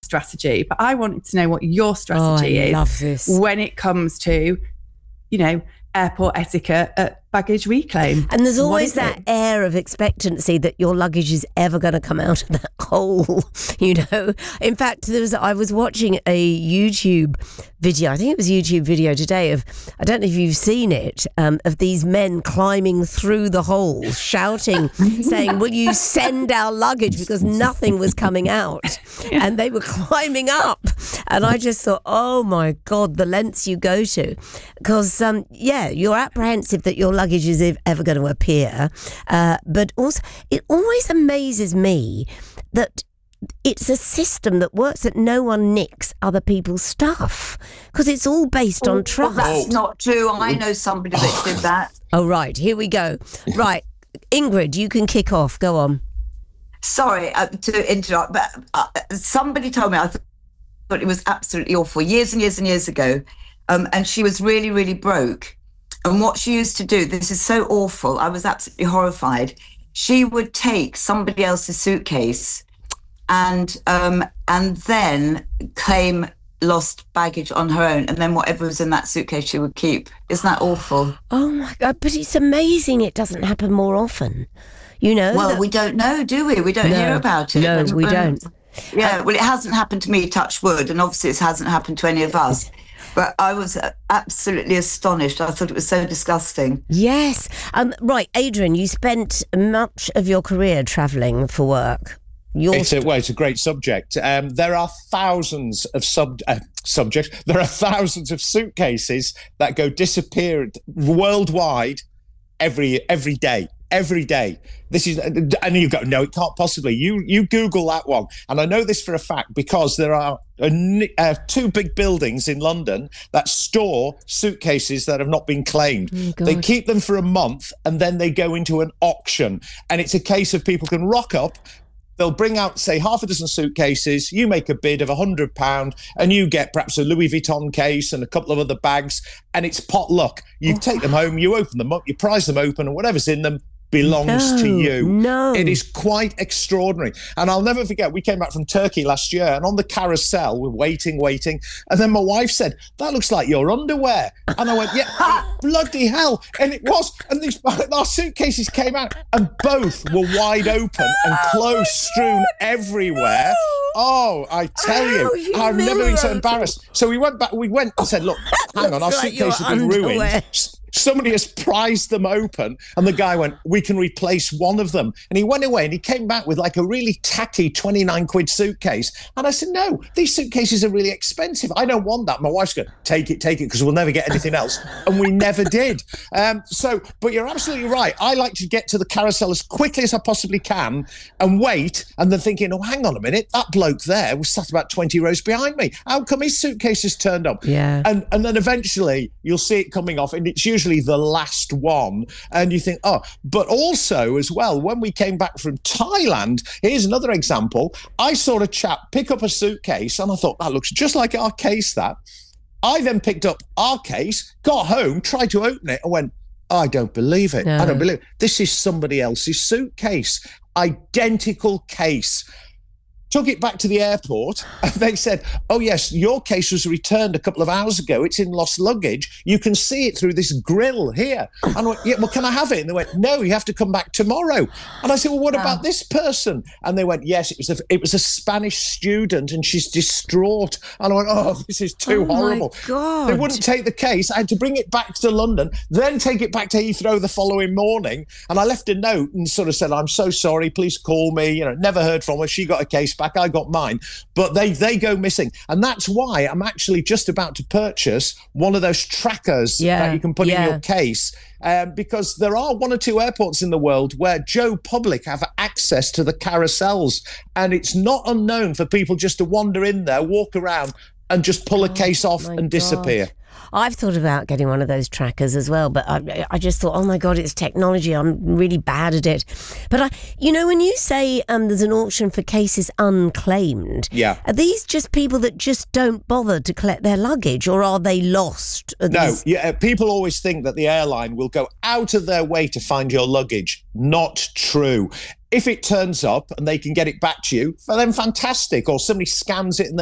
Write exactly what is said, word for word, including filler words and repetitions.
strategy, but I wanted to know what your strategy oh, I is love this. when it comes to, you know, airport etiquette at baggage reclaim. And there's always What is that it? air of expectancy that your luggage is ever going to come out of that hole, you know. In fact, there was I was watching a YouTube video, I think it was a YouTube video today of, I don't know if you've seen it, um, of these men climbing through the hole, shouting, saying, will you send our luggage, because nothing was coming out. Yeah. And they were climbing up. And I just thought, oh my God, the lengths you go to. Because, um, yeah, you're apprehensive that your luggage is ever going to appear. Uh, but also, it always amazes me that it's a system that works, that no one nicks other people's stuff, because it's all based on trust. Well, that's not true. I know somebody that did that. Oh, right. Here we go. Right. Ingrid, you can kick off. Go on. Sorry uh, to interrupt, but uh, somebody told me, I thought it was absolutely awful, years and years and years ago. Um, and she was really, really broke. And what she used to do, this is so awful, I was absolutely horrified. She would take somebody else's suitcase and um, and then claim lost baggage on her own, and then whatever was in that suitcase she would keep. Isn't that awful? Oh my God, but it's amazing it doesn't happen more often. You know? Well, that- we don't know, do we? We don't No, hear about it. no, we Um, don't. Yeah, well, it hasn't happened to me, touch wood, and obviously it hasn't happened to any of us. But I was absolutely astonished. I thought it was so disgusting. Yes. Um, right, Adrian, you spent much of your career travelling for work. Your It's a, well, it's a great subject. Um, there are thousands of sub uh, subjects. There are thousands of suitcases that go disappeared worldwide every every day. Every day. This is, and you go, no, it can't possibly. You you Google that one, and I know this for a fact because there are a, uh, two big buildings in London that store suitcases that have not been claimed. Oh, they God. keep them for a month, and then they go into an auction, and it's a case of people can rock up. They'll bring out, say, half a dozen suitcases. You make a bid of one hundred pounds and you get perhaps a Louis Vuitton case and a couple of other bags, and it's pot luck. You take them home, you open them up, you prize them open, and whatever's in them belongs No, to you. no. It is quite extraordinary. And I'll never forget, we came back from Turkey last year, and on the carousel, we're waiting, waiting. And then my wife said, that looks like your underwear. And I went, yeah, bloody hell. And it was. And these, our suitcases came out, and both were wide open and clothes strewn everywhere. Oh, I tell How you, I've never been so humiliating. embarrassed. So we went back, we went and said, look, hang on, our Looks like your suitcases have been ruined. underwear. Somebody has prized them open, and the guy went, we can replace one of them. And he went away and he came back with like a really tacky twenty-nine quid suitcase. And I said, no, these suitcases are really expensive. I don't want that. My wife's going, take it, take it, because we'll never get anything else. And we never did. Um, so, but you're absolutely right. I like to get to the carousel as quickly as I possibly can and wait, and then thinking, oh, hang on a minute, that bloke there was sat about twenty rows behind me. How come his suitcase has turned up? Yeah. And and then eventually you'll see it coming off, and it's usually the last one, and you think, oh. But also as well, when we came back from Thailand, here's another example. I saw a chap pick up a suitcase, and I thought, that looks just like our case, that. I then picked up our case, got home, tried to open it, and went, I don't believe it. No. I don't believe it. This is somebody else's suitcase. Identical case. Took it back to the airport, and they said, oh, yes, your case was returned a couple of hours ago. It's in lost luggage. You can see it through this grill here. And I went, yeah, well, can I have it? And they went, no, you have to come back tomorrow. And I said, well, what about this person? And they went, yes, it was a, it was a Spanish student, and she's distraught. And I went, oh, this is too Oh, my horrible. God. They wouldn't take the case. I had to bring it back to London, then take it back to Heathrow the following morning. And I left a note and sort of said, I'm so sorry, please call me. You know, never heard from her. She got a case back, I got mine, but they they go missing. And that's why I'm actually just about to purchase one of those trackers Yeah, that you can put yeah. in your case, um, because there are one or two airports in the world where Joe Public have access to the carousels, and it's not unknown for people just to wander in there, walk around, and just pull a case off my and disappear. God. I've thought about getting one of those trackers as well, but I, I just thought, oh my God, it's technology. I'm really bad at it. But I, you know, when you say um, there's an auction for cases unclaimed, Yeah. are these just people that just don't bother to collect their luggage, or are they lost? Are No, these- yeah, people always think that the airline will go out of their way to find your luggage. Not true. If it turns up and they can get it back to you, well, then fantastic. Or somebody scans it and they